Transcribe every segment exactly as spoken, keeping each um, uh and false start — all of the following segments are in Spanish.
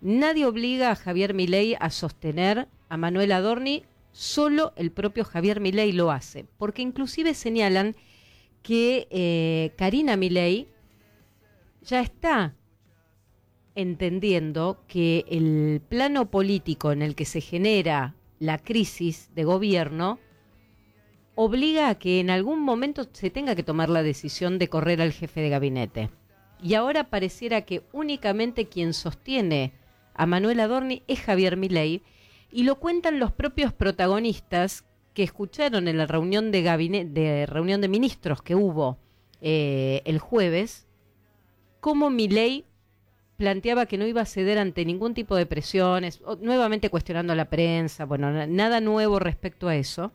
Nadie obliga a Javier Milei a sostener a Manuel Adorni, solo el propio Javier Milei lo hace, porque inclusive señalan que eh, Karina Milei ya está entendiendo que el plano político en el que se genera la crisis de gobierno obliga a que en algún momento se tenga que tomar la decisión de correr al jefe de gabinete. Y ahora pareciera que únicamente quien sostiene a Manuel Adorni es Javier Milei, y lo cuentan los propios protagonistas que escucharon en la reunión de gabinete, de reunión de ministros que hubo eh, el jueves, cómo Milei planteaba que no iba a ceder ante ningún tipo de presiones, nuevamente cuestionando a la prensa, bueno, nada nuevo respecto a eso,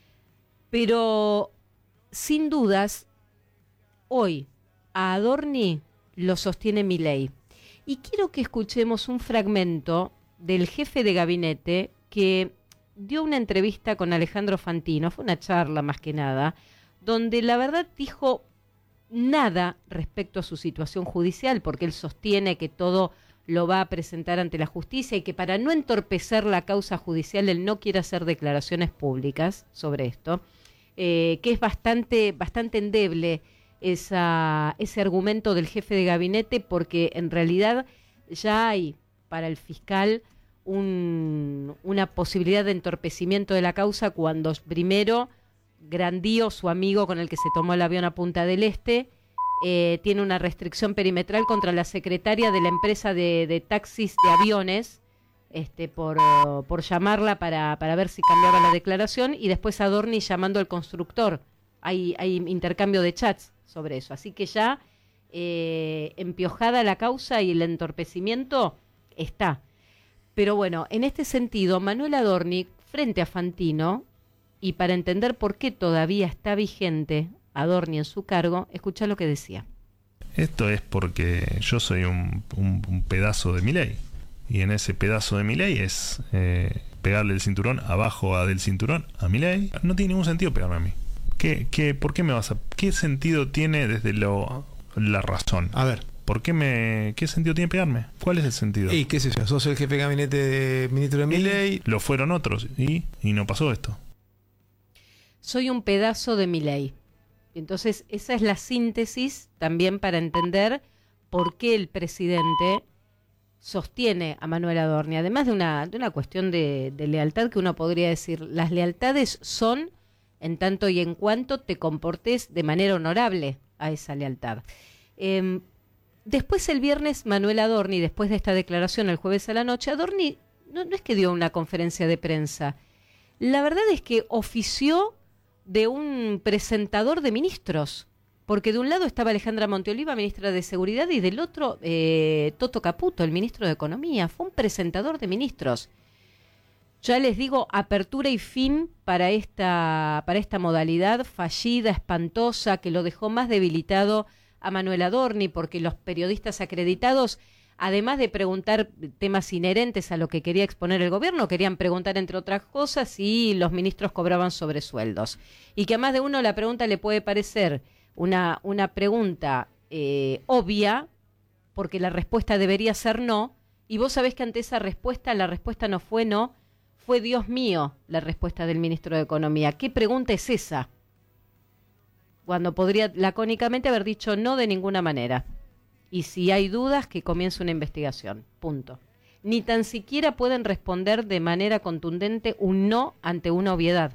pero sin dudas, hoy a Adorni lo sostiene Milei. Y quiero que escuchemos un fragmento del jefe de gabinete que dio una entrevista con Alejandro Fantino, fue una charla más que nada, donde la verdad dijo nada respecto a su situación judicial, porque él sostiene que todo lo va a presentar ante la justicia y que para no entorpecer la causa judicial él no quiere hacer declaraciones públicas sobre esto, eh, que es bastante, bastante endeble esa, ese argumento del jefe de gabinete, porque en realidad ya hay para el fiscal un, una posibilidad de entorpecimiento de la causa cuando primero Grandío, su amigo con el que se tomó el avión a Punta del Este, eh, tiene una restricción perimetral contra la secretaria de la empresa de, de taxis de aviones, este, por, por llamarla para, para ver si cambiaba la declaración, y después Adorni llamando al constructor. Hay, hay intercambio de chats sobre eso. Así que ya eh, empiojada la causa y el entorpecimiento está. Pero bueno, en este sentido, Manuel Adorni, frente a Fantino, y para entender por qué todavía está vigente Adorni en su cargo, escucha lo que decía. Esto es porque yo soy un, un, un pedazo de Milei, y en ese pedazo de Milei es eh, pegarle el cinturón abajo a del cinturón a Milei. No tiene ningún sentido pegarme a mí. ¿Qué, qué, ¿Por qué me vas a...? ¿Qué sentido tiene desde lo, la razón? A ver. ¿Por qué me...? ¿Qué sentido tiene pegarme? ¿Cuál es el sentido? Y qué sé yo, sos el jefe de gabinete de ministro de Milei. Lo fueron otros, y, y no pasó esto. Soy un pedazo de Milei. Entonces, esa es la síntesis también para entender por qué el presidente sostiene a Manuel Adorni, además de una, de una cuestión de, de lealtad que uno podría decir, las lealtades son en tanto y en cuanto te comportes de manera honorable a esa lealtad. Eh, después el viernes, Manuel Adorni, después de esta declaración el jueves a la noche, Adorni no, no es que dio una conferencia de prensa, la verdad es que ofició de un presentador de ministros, porque de un lado estaba Alejandra Monteoliva, ministra de Seguridad, y del otro eh, Toto Caputo, el ministro de Economía. Fue un presentador de ministros. Ya les digo, apertura y fin para esta, para esta modalidad fallida, espantosa, que lo dejó más debilitado a Manuel Adorni, porque los periodistas acreditados, además de preguntar temas inherentes a lo que quería exponer el gobierno, querían preguntar, entre otras cosas, si los ministros cobraban sobresueldos. Y que a más de uno la pregunta le puede parecer una, una pregunta eh, obvia, porque la respuesta debería ser no, y vos sabés que ante esa respuesta, la respuesta no fue no, fue Dios mío la respuesta del ministro de Economía. ¿Qué pregunta es esa? Cuando podría lacónicamente haber dicho no de ninguna manera. Y si hay dudas, que comience una investigación. Punto. Ni tan siquiera pueden responder de manera contundente un no ante una obviedad.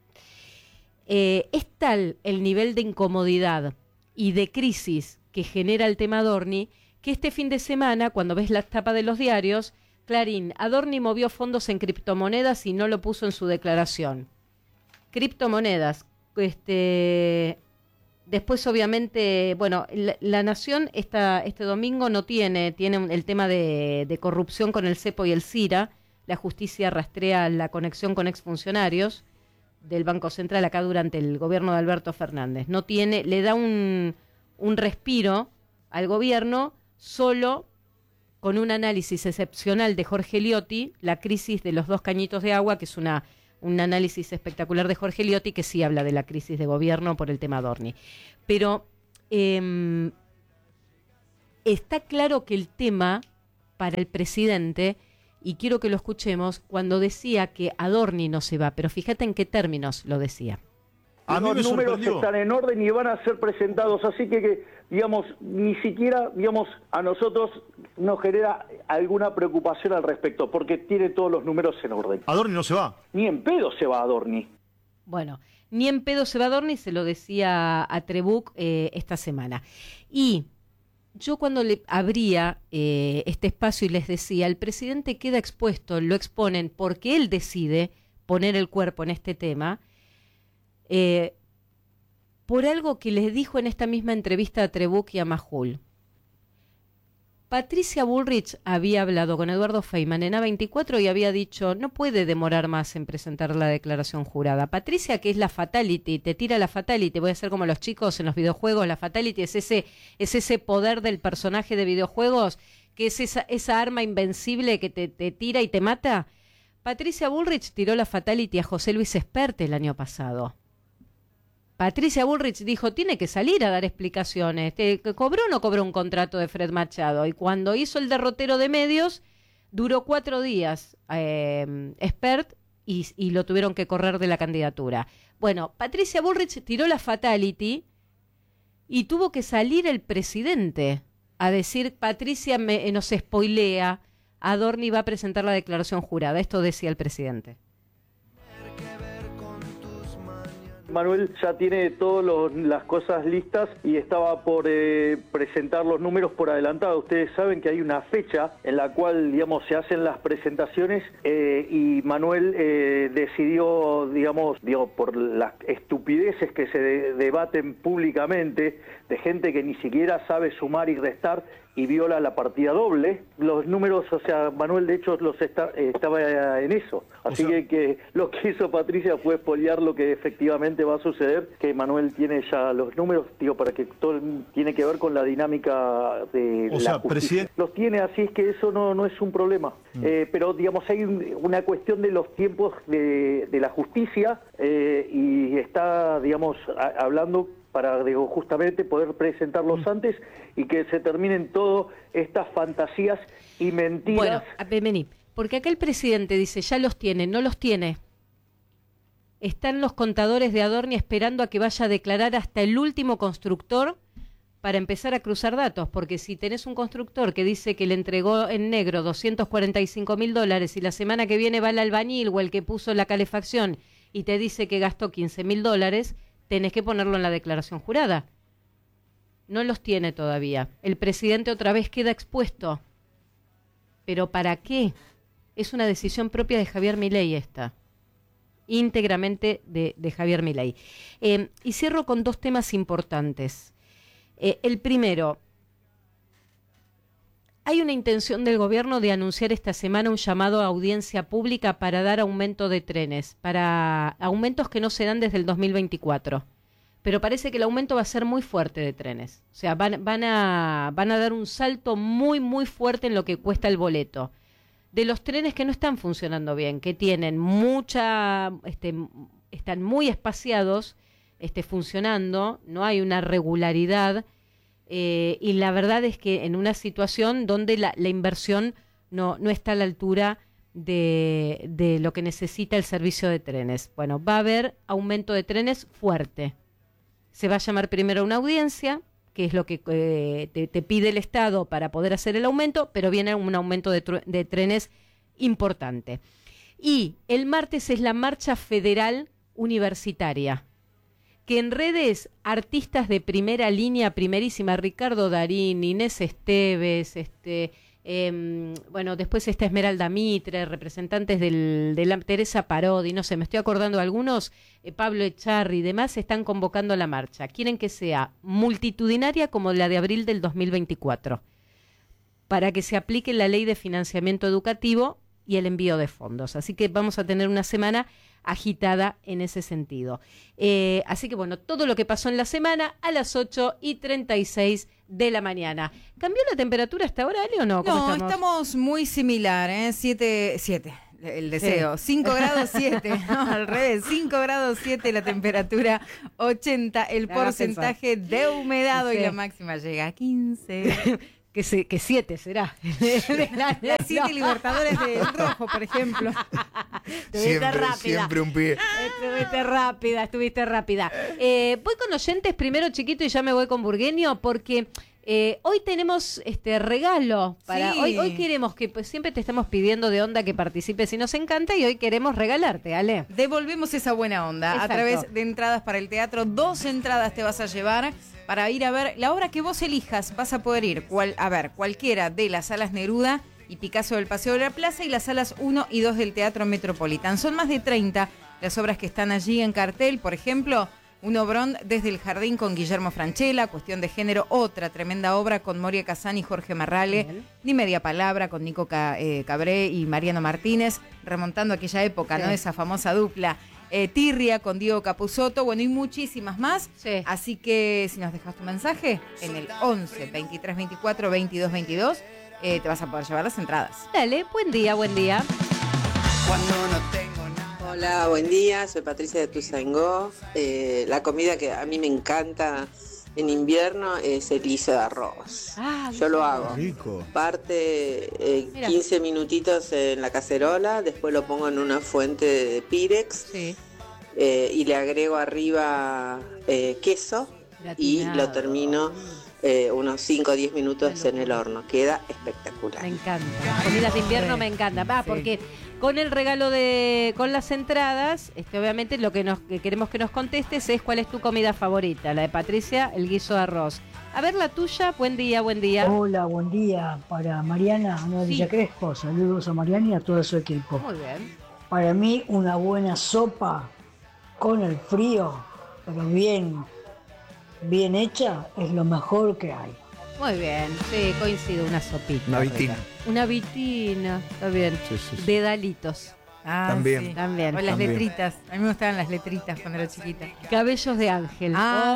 Eh, es tal el nivel de incomodidad y de crisis que genera el tema Adorni, que este fin de semana, cuando ves la tapa de los diarios, Clarín, Adorni movió fondos en criptomonedas y no lo puso en su declaración. Criptomonedas, este... Después, obviamente, bueno, la, la Nación esta, este domingo no tiene, tiene el tema de, de corrupción con el cepo y el CIRA. La justicia rastrea la conexión con exfuncionarios del Banco Central acá durante el gobierno de Alberto Fernández. No tiene, le da un, un respiro al gobierno solo con un análisis excepcional de Jorge Liotti, la crisis de los dos cañitos de agua, que es una... un análisis espectacular de Jorge Liotti que sí habla de la crisis de gobierno por el tema Adorni. Pero eh, está claro que el tema para el presidente, y quiero que lo escuchemos, cuando decía que Adorni no se va, pero fíjate en qué términos lo decía. A mí Los me números sorprendió. están en orden y van a ser presentados, así que, que, digamos, ni siquiera, digamos, a nosotros nos genera alguna preocupación al respecto, porque tiene todos los números en orden. Adorni no se va. Ni en pedo se va Adorni. Bueno, ni en pedo se va Adorni, se lo decía a Trebuch eh, esta semana. Y yo cuando le abría eh, este espacio y les decía, el presidente queda expuesto, lo exponen porque él decide poner el cuerpo en este tema, eh, por algo que les dijo en esta misma entrevista a Trebuch y a Majul. Patricia Bullrich había hablado con Eduardo Feynman en A veinticuatro y había dicho, no puede demorar más en presentar la declaración jurada. Patricia, que es la fatality, te tira la fatality, voy a hacer como los chicos en los videojuegos, la fatality es ese, es ese poder del personaje de videojuegos, que es esa, esa arma invencible que te, te tira y te mata. Patricia Bullrich tiró la fatality a José Luis Espert el año pasado. Patricia Bullrich dijo, tiene que salir a dar explicaciones. ¿Cobró o no cobró un contrato de Fred Machado? Y cuando hizo el derrotero de medios, duró cuatro días eh, Espert y, y lo tuvieron que correr de la candidatura. Bueno, Patricia Bullrich tiró la fatality y tuvo que salir el presidente a decir, Patricia me, nos spoilea, Adorni va a presentar la declaración jurada. Esto decía el presidente. Manuel ya tiene todas las cosas listas y estaba por eh, presentar los números por adelantado. Ustedes saben que hay una fecha en la cual, digamos, se hacen las presentaciones eh, y Manuel eh, decidió, digamos, digo, por las estupideces que se de- debaten públicamente de gente que ni siquiera sabe sumar y restar y viola la partida doble, los números, o sea, Manuel de hecho los está, eh, estaba en eso. Así O sea, que, que lo que hizo Patricia fue espolear lo que efectivamente va a suceder, que Manuel tiene ya los números, digo, para que todo tiene que ver con la dinámica de O la sea, justicia. presidente- Los tiene, así es que eso no, no es un problema. Mm. Eh, pero, digamos, hay un, una cuestión de los tiempos de, de la justicia eh, y está, digamos, a, hablando para, digo, justamente poder presentarlos mm. antes y que se terminen todas estas fantasías y mentiras. Bueno, a- vení, porque acá el presidente dice, ya los tiene, no los tiene. Están los contadores de Adorni esperando a que vaya a declarar hasta el último constructor para empezar a cruzar datos, porque si tenés un constructor que dice que le entregó en negro doscientos cuarenta y cinco mil dólares y la semana que viene va el albañil o el que puso la calefacción y te dice que gastó quince mil dólares, tenés que ponerlo en la declaración jurada. No los tiene todavía. El presidente otra vez queda expuesto. ¿Pero para qué? Es una decisión propia de Javier Milei esta. Íntegramente de, de Javier Milei. Eh, y cierro con dos temas importantes. Eh, el primero, hay una intención del gobierno de anunciar esta semana un llamado a audiencia pública para dar aumento de trenes, para aumentos que no se dan desde el dos mil veinticuatro. Pero parece que el aumento va a ser muy fuerte de trenes. O sea, van, van, a, van a dar un salto muy, muy fuerte en lo que cuesta el boleto. De los trenes que no están funcionando bien, que tienen mucha, este, están muy espaciados, este, funcionando, no hay una regularidad, eh, y la verdad es que en una situación donde la, la inversión no, no está a la altura de, de lo que necesita el servicio de trenes. Bueno, va a haber aumento de trenes fuerte. Se va a llamar primero una audiencia, que es lo que eh, te, te pide el Estado para poder hacer el aumento, pero viene un aumento de, tru- de trenes importante. Y el martes es la marcha federal universitaria, que en redes artistas de primera línea, primerísima, Ricardo Darín, Inés Esteves, este, eh, bueno, después está Esmeralda Mitre, representantes del, de la Teresa Parodi, no sé, me estoy acordando de algunos, eh, Pablo Echarri y demás, están convocando a la marcha. Quieren que sea multitudinaria como la de abril del dos mil veinticuatro, para que se aplique la ley de financiamiento educativo y el envío de fondos. Así que vamos a tener una semana agitada en ese sentido. Eh, así que bueno, todo lo que pasó en la semana a las ocho y treinta y seis de la mañana. ¿Cambió la temperatura hasta ahora, Ale, o no? ¿Cómo No, estamos? estamos muy similar, ¿eh? Siete, siete, el deseo. cinco grados siete, no, al revés. cinco grados siete la temperatura, ochenta el Me hagas porcentaje de humedad Sí. y la máxima llega a quince. Que, se, que siete será. Las siete Libertadores de rojo, por ejemplo. Estuviste Siempre, rápida. siempre un pie. Estuviste rápida, estuviste rápida. Eh, voy con oyentes primero, chiquito, y ya me voy con Burgueño, porque eh, hoy tenemos este regalo. Para, Sí. hoy, hoy queremos que, pues siempre te estamos pidiendo de onda que participes y nos encanta, y hoy queremos regalarte, Ale. Devolvemos esa buena onda Exacto. a través de entradas para el teatro. Dos entradas te vas a llevar para ir a ver la obra que vos elijas. Vas a poder ir cual, a ver cualquiera de las salas Neruda y Picasso del Paseo de la Plaza y las salas uno y dos del Teatro Metropolitan. Son más de treinta las obras que están allí en cartel. Por ejemplo, un obrón desde el jardín con Guillermo Francella, Cuestión de Género, otra tremenda obra con Moria Kazan y Jorge Marrale, Bien. Ni Media Palabra con Nico Ca- eh, Cabré y Mariano Martínez, remontando aquella época, Sí. ¿no? Esa famosa dupla. Eh, Tirria con Diego Capusotto, bueno, y muchísimas más. Sí. Así que si nos dejas tu mensaje en el once, veintitrés, veinticuatro, veintidós, veintidós, eh, te vas a poder llevar las entradas. Dale, buen día, buen día. Hola, buen día, soy Patricia de Tuzangó. Eh, la comida que a mí me encanta en invierno es el guiso de arroz. Ah, Yo lo hago. Rico. Parte eh, Mira. quince minutitos en la cacerola, después lo pongo en una fuente de Pirex Sí. eh, y le agrego arriba eh, queso y Gratinado. lo termino eh, unos cinco o diez minutos en el horno. Queda espectacular. Me encanta. Comidas de invierno Sí. me encanta. Va, Sí. porque con el regalo de, con las entradas, este, obviamente lo que nos que queremos que nos contestes es cuál es tu comida favorita. La de Patricia, el guiso de arroz. A ver la tuya, buen día, buen día. Hola, buen día. Para Mariana, Ana Sí. Villa Crespo, saludos a Mariana y a todo su equipo. Muy bien. Para mí, una buena sopa con el frío, pero bien, bien hecha, es lo mejor que hay. Muy bien. Sí, coincido, una sopita. Una vitina. Una vitina, está bien. Sí, sí, sí. Dedalitos. Ah, También. sí. También. O las También. letritas. A mí me gustaban las letritas cuando era chiquita. Cabellos de ángel.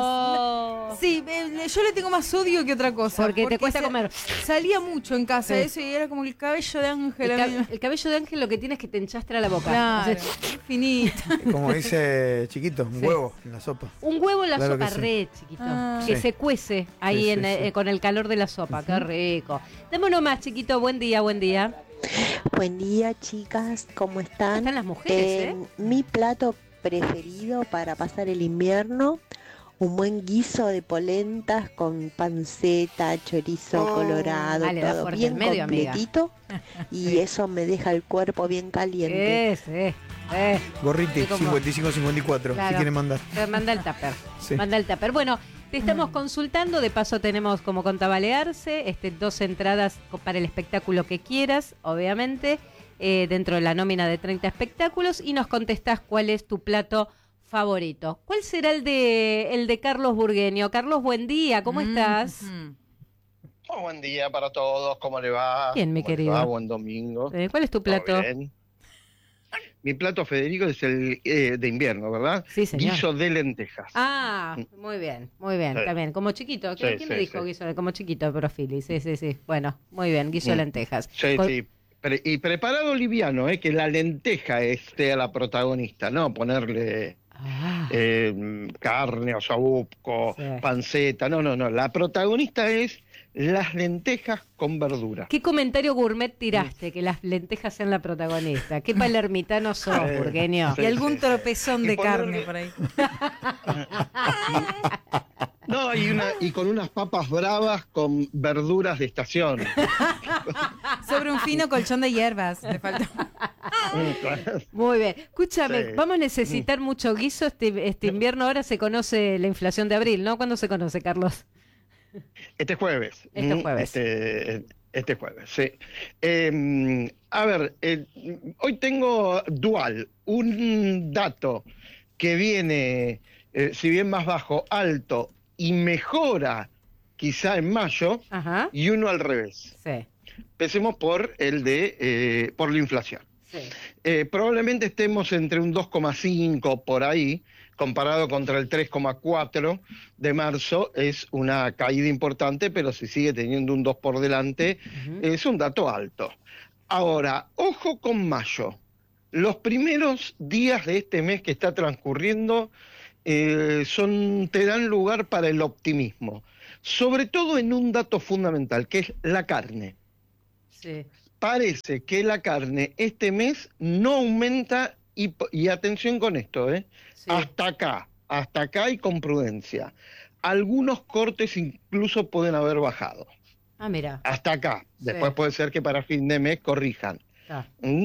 Ah, Oh. Sí, eh, yo le tengo más odio que otra cosa. Porque te cuesta sa- comer. Salía mucho en casa Sí. eso y era como el cabello de ángel. El, a ca- mí. el cabello de ángel lo que tiene es que te enchastra la boca. Claro, Entonces, finito. Como dice Chiquito, un Sí. huevo en la sopa. un huevo en la Claro sopa, que sí. re chiquito. Ah. Que Sí. se cuece ahí Sí, sí, en, sí. eh, con el calor de la sopa. Qué rico. Dame uno más, chiquito. Buen día, buen día. Buen día, chicas, ¿cómo están? Están las mujeres, Eh, ¿eh? Mi plato preferido para pasar el invierno, un buen guiso de polentas con panceta, chorizo Oh. colorado, Ah, le da todo fuerte bien al medio, amiga. completito, y eso me deja el cuerpo bien caliente. Sí, sí. Eh, Gorriti, Sí, como- cincuenta y cinco cincuenta y cuatro, Claro. si quieren mandar. eh, manda el tupper. Sí. Manda el tupper. Bueno, te estamos Mm. consultando. De paso tenemos como Contabalearse, este, dos entradas co- para el espectáculo que quieras, obviamente, eh, dentro de la nómina de treinta espectáculos, y nos contestás cuál es tu plato favorito. ¿Cuál será el de el de Carlos Burgueño? Carlos, buen día, ¿cómo Mm, estás? ujú. Oh, buen día para todos, ¿cómo le va? Bien, mi ¿Cómo le querido. va? Buen domingo. Eh, ¿Cuál es tu ¿Todo plato? bien? Mi plato, Federico, es el eh, de invierno, ¿verdad? Sí, señor. Guiso de lentejas. Ah, muy bien, muy bien, Sí. también. Como chiquito, ¿quién, Sí, quién sí, le dijo sí. guiso? Como chiquito de Profili, sí, sí, sí. Bueno, muy bien, guiso de Mm. lentejas. Sí, Con- sí. Pre- y preparado liviano, ¿eh? Que la lenteja esté a la protagonista, ¿no? Ponerle Ah, eh, carne, osobuco, Sí. panceta. No, no, no. La protagonista es las lentejas con verdura. ¿qué comentario gourmet tiraste? Que las lentejas sean la protagonista. ¿Qué palermitano sos, Eh, burgueño? sí. Y algún tropezón Y de ponerle- carne por ahí. No, y, una, y con unas papas bravas con verduras de estación. Sobre un fino colchón de hierbas. Le falta. Muy bien. Escúchame, Sí. vamos a necesitar mucho guiso este, este invierno. Ahora se conoce la inflación de abril, ¿no? ¿Cuándo se conoce, Carlos? Este jueves. Este Mm, jueves. Este, este jueves, sí. Eh, a ver, eh, hoy tengo dual, un dato que viene, eh, si bien más bajo, alto y mejora quizá en mayo, Ajá. y uno al revés. Sí. Empecemos por el de, eh, por la inflación. Sí. Eh, probablemente estemos entre un dos coma cinco por ahí, comparado contra el tres coma cuatro de marzo, es una caída importante, pero si sigue teniendo un dos por delante, Ujú. es un dato alto. Ahora, ojo con mayo. Los primeros días de este mes que está transcurriendo eh, son, te dan lugar para el optimismo. sobre todo en un dato fundamental, que es la carne. Sí. Parece que la carne este mes no aumenta, y, y atención con esto, ¿eh? Sí. hasta acá, hasta acá y con prudencia. Algunos cortes incluso pueden haber bajado. Ah, mira. Hasta acá. Después Sí. puede ser que para fin de mes corrijan. Ah. ¿Mm?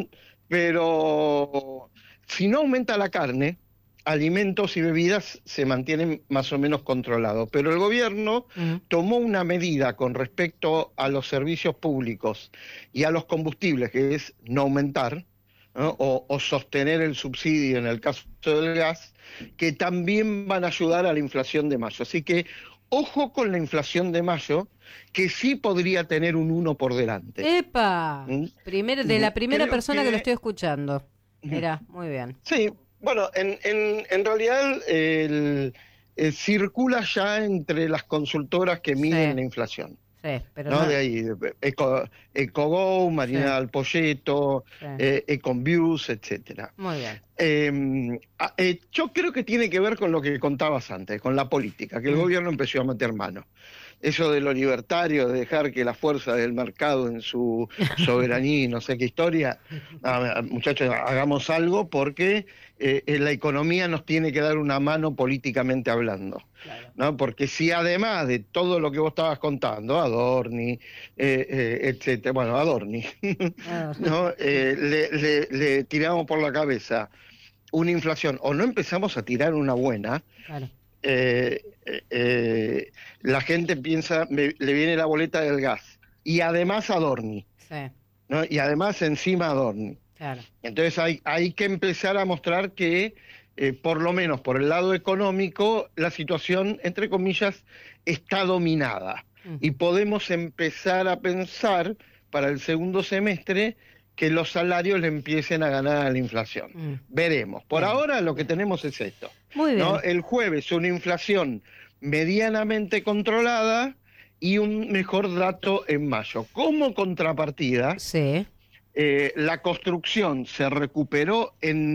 Pero si no aumenta la carne, alimentos y bebidas se mantienen más o menos controlados. Pero el gobierno Mm. tomó una medida con respecto a los servicios públicos y a los combustibles, que es no aumentar, ¿no? O, o sostener el subsidio en el caso del gas, que también van a ayudar a la inflación de mayo. Así que ojo con la inflación de mayo, que sí podría tener un uno por delante. ¡Epa! ¿Mm? Primer, de la primera Creo persona que... que lo estoy escuchando. Mira, muy bien. Sí, bueno, en, en, en realidad el, el circula ya entre las consultoras que miden Sí. la inflación. Sí, pero ¿no? no- De ahí, Eco, Ecogo, Marina Sí. del Polleto, Sí. eh, Econviews, etcétera. Muy bien. Eh, ah, eh, yo creo que tiene que ver con lo que contabas antes, con la política, que el Mm. gobierno empezó a meter mano. Eso de lo libertario, de dejar que la fuerza del mercado en su soberanía y no sé qué historia, ah, muchachos, hagamos algo porque eh, eh, la economía nos tiene que dar una mano políticamente hablando. Claro. ¿No? Porque si además de todo lo que vos estabas contando, Adorni, eh, eh, etcétera, bueno, Adorni, Ah, ¿no? Eh, le, le- le tiramos por la cabeza una inflación, o no empezamos a tirar una buena, claro. eh, eh, eh, la gente piensa, me- le viene la boleta del gas, y además Adorni, Sí, ¿no? Y además encima Adorni. claro. Entonces hay, hay que empezar a mostrar que, eh, por lo menos por el lado económico, la situación, entre comillas, está dominada. Mm. Y podemos empezar a pensar para el segundo semestre que los salarios le empiecen a ganar a la inflación. Mm. Veremos. Por Bien, ahora lo que tenemos es esto. Muy bien. ¿No? El jueves una inflación medianamente controlada y un mejor dato en mayo. Como contrapartida, Sí. eh, la construcción se recuperó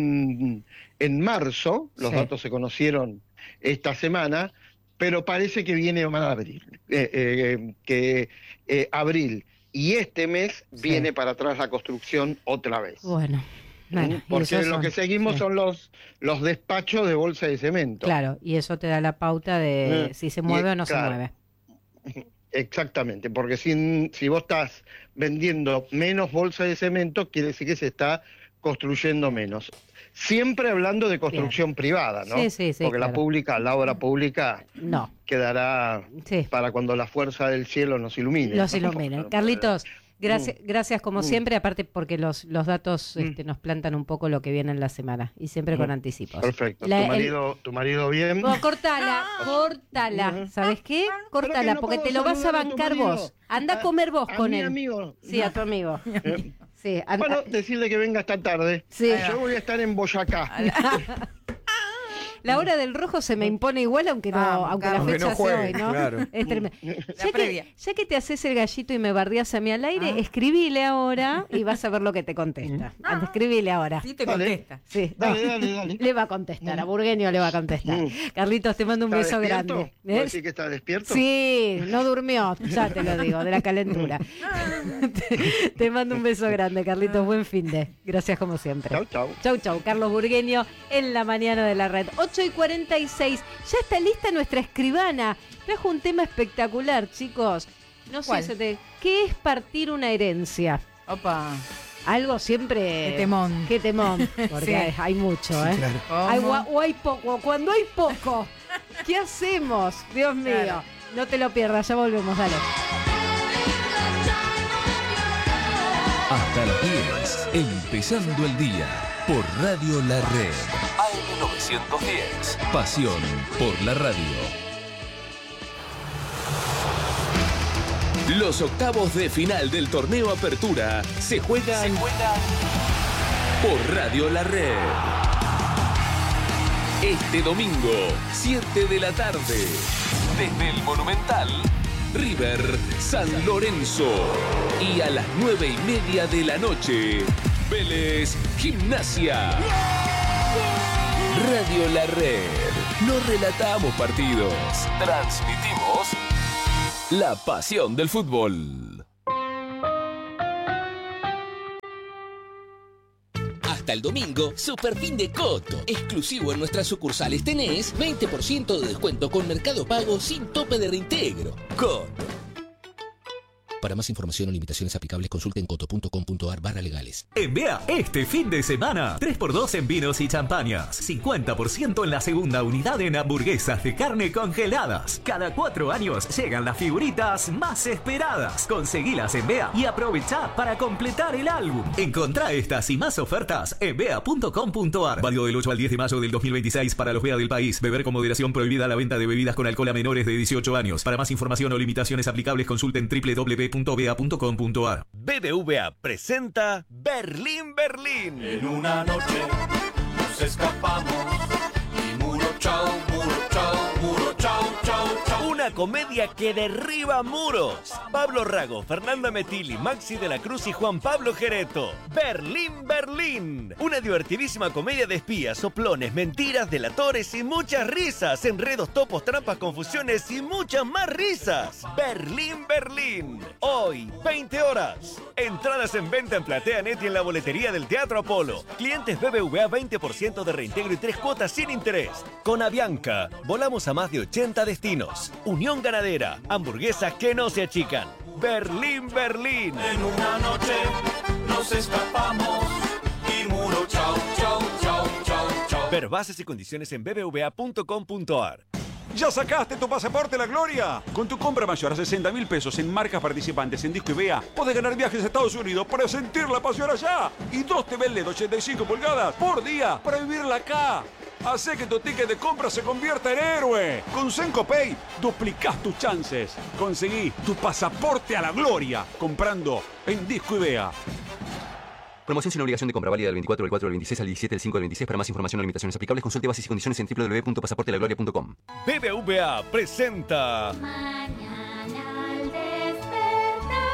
en, en marzo, los Sí. datos se conocieron esta semana, pero parece que viene mal abril, eh, eh, que eh, abril y este mes Sí. viene para atrás la construcción otra vez. Bueno. Bueno, y Porque esos lo son- que seguimos sí. son los, los despachos de bolsa de cemento. Claro, y eso te da la pauta de Eh, si se y- mueve o no se claro. mueve. Exactamente, porque si, si vos estás vendiendo menos bolsa de cemento, quiere decir que se está construyendo menos. Siempre hablando de construcción privada, ¿no? Sí, sí, sí, Porque la claro. pública, la obra pública No. quedará Sí. para cuando la fuerza del cielo nos ilumine. Los ¿no? iluminen. Carlitos, gracias, gracias como Mm. siempre, aparte porque los, los datos Mm. este, nos plantan un poco lo que viene en la semana y siempre con Mm. anticipos. Perfecto. La- ¿Tu, el- marido, ¿Tu marido bien? Oh, cortala, cortala. ¿Sabes qué? Cortala, no porque puedo te lo vas a saludar a tu bancar marido. vos. Anda a A- comer vos a con mi él. amigo. Sí, a tu amigo. Eh, Sí, anda- Bueno, decirle que venga esta tarde. Sí. Yo voy a estar en Boyacá. La hora del rojo se me impone igual, aunque no, Vamos, aunque la Carlos. Aunque fecha no sea juegue, hoy, ¿no? claro. Es tremendo. La Ya que, previa. ya que te haces el gallito y me bardeas a mí al aire, escribile ahora y vas a ver lo que te contesta. Anda, escribile ahora. Sí te Dale. contesta. Sí. Dale, dale, dale. Le va a contestar, a Burgueño le va a contestar. Mm. Carlitos, te mando un ¿Está beso despierto? grande. ¿Puedo ¿Eh? decir que está despierto? Sí, no durmió, ya te lo digo, de la calentura. te, te mando un beso grande, Carlitos, buen fin de. Gracias como siempre. Chau, chau. Chau, chau. Carlos Burgueño en la mañana de la red. ocho y cuarenta y seis. Ya está lista nuestra escribana. Trajo un tema espectacular, chicos. No sé, ¿Cuál? se te- ¿qué es partir una herencia? Opa. Algo siempre... Qué temón. Qué temón. Porque Sí. hay, hay mucho, ¿eh? Claro. Hay, ¿Cómo? gua- o hay poco. Cuando hay poco, ¿qué hacemos? Dios mío. Claro. No te lo pierdas, ya volvemos, dale. Hasta las diez, empezando el día por Radio La Red. A M novecientos diez. Pasión por la radio. Los octavos de final del torneo Apertura se juegan, por Radio La Red. Este domingo, siete de la tarde, desde el Monumental, River San Lorenzo. Y a las nueve y media de la noche, Vélez Gimnasia. Radio La Red. No relatamos partidos, transmitimos la pasión del fútbol. Hasta el domingo, Super Fin de Coto. Exclusivo en nuestras sucursales tenés veinte por ciento de descuento con Mercado Pago sin tope de reintegro. Coto. Para más información o limitaciones aplicables, consulten coto.com.ar barra legales. En B E A, este fin de semana, tres por dos en vinos y champañas. cincuenta por ciento en la segunda unidad en hamburguesas de carne congeladas. Cada cuatro años llegan las figuritas más esperadas. Conseguilas en B E A y aprovecha para completar el álbum. Encontrá estas y más ofertas en bea punto com punto ar. Válido del ocho al diez de mayo del dos mil veintiséis para los B E A del país. Beber con moderación, prohibida la venta de bebidas con alcohol a menores de dieciocho años. Para más información o limitaciones aplicables, consulten doble u doble u doble u punto bea punto com punto ar. B B V A presenta Berlín, Berlín. En una noche nos escapamos y muro chao, muro chao, muro chao, chao, chao. Una comedia que derriba muros. Pablo Rago, Fernanda Metilli, Maxi de la Cruz y Juan Pablo Gereto. Berlín, Berlín. Una divertidísima comedia de espías, soplones, mentiras, delatores y muchas risas. Enredos, topos, trampas, confusiones y muchas más risas. Berlín, Berlín. Hoy, veinte horas. Entradas en venta en PlateaNet y en la boletería del Teatro Apolo. Clientes B B V A veinte por ciento de reintegro y tres cuotas sin interés. Con Avianca, volamos a más de ochenta destinos. Unión Ganadera, hamburguesas que no se achican. Berlín, Berlín. En una noche nos escapamos y muro chao, chao, chao, chao, chao. Ver bases y condiciones en b b v a punto com punto ar. ¿Ya sacaste tu pasaporte La Gloria? Con tu compra mayor a sesenta mil pesos en marcas participantes en Disco y B E A, podés ganar viajes a Estados Unidos para sentir la pasión allá. Y dos T V L E D ochenta y cinco pulgadas por día para vivirla acá. Hacé que tu ticket de compra se convierta en héroe. Con Senco Pay duplicás tus chances. Conseguí tu pasaporte a La Gloria comprando en Disco y B E A. Promoción sin obligación de compra, válida del veinticuatro del cuatro del veintiséis al diecisiete del cinco del veintiséis. Para más información o limitaciones aplicables, consulte bases y condiciones en doble u doble u doble u punto pasaporte la gloria punto com. B B V A presenta Mañana al despertar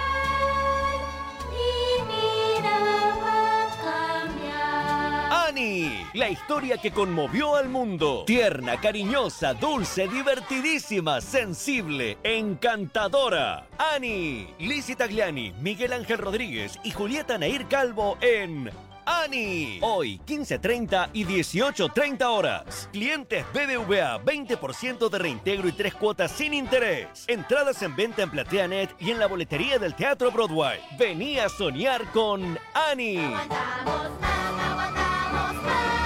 mi vida va a cambiar. Annie, la historia que conmovió al mundo. Tierna, cariñosa, dulce, divertidísima, sensible, encantadora. Annie, Lizzie Tagliani, Miguel Ángel Rodríguez y Julieta Nair Calvo en Annie. Hoy, quince treinta y dieciocho treinta horas. Clientes B B V A, veinte por ciento de reintegro y tres cuotas sin interés. Entradas en venta en PlateaNet y en la boletería del Teatro Broadway. Vení a soñar con Annie. Aguantamos más, aguantamos más.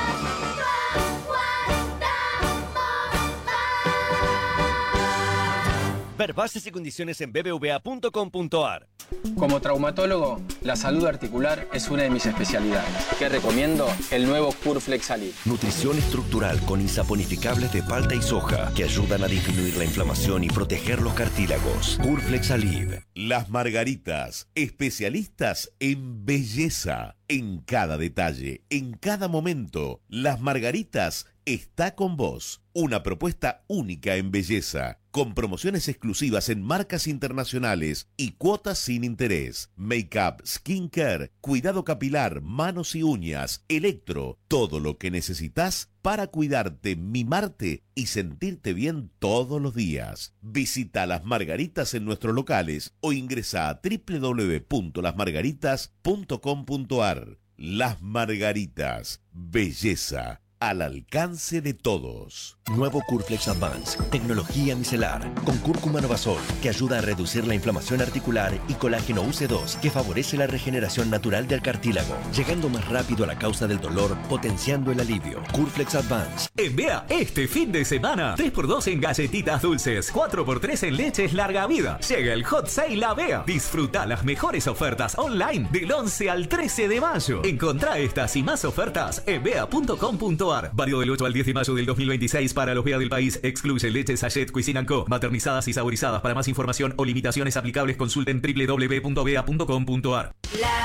Ver bases y condiciones en b b v a punto com punto ar. Como traumatólogo, la salud articular es una de mis especialidades. ¿Qué recomiendo? El nuevo Curflex Alib. Nutrición estructural con insaponificables de palta y soja que ayudan a disminuir la inflamación y proteger los cartílagos. Curflex Alib. Las Margaritas, especialistas en belleza. En cada detalle, en cada momento, Las Margaritas está con vos. Una propuesta única en belleza, con promociones exclusivas en marcas internacionales y cuotas sin interés. Make-up, skincare, cuidado capilar, manos y uñas, electro, todo lo que necesitas para cuidarte, mimarte y sentirte bien todos los días. Visita Las Margaritas en nuestros locales o ingresa a doble u doble u doble u punto las margaritas punto com punto ar. Las Margaritas, belleza al alcance de todos. Nuevo Curflex Advance, tecnología micelar, con cúrcuma novazol, que ayuda a reducir la inflamación articular, y colágeno U C dos, que favorece la regeneración natural del cartílago, llegando más rápido a la causa del dolor, potenciando el alivio. Curflex Advance. En B E A, este fin de semana, tres por dos en galletitas dulces, cuatro por tres en leches larga vida. Llega el Hot Sale a B E A. Disfruta las mejores ofertas online del once al trece de mayo. Encontrá estas y más ofertas en bea punto com punto ar. Válido del ocho al diez de mayo del dos mil veintiséis para los B E A del país. Excluye leches Sachet Cuisine and Co. Maternizadas y saborizadas. Para más información o limitaciones aplicables, consulten doble u doble u doble u punto bea punto com punto ar. La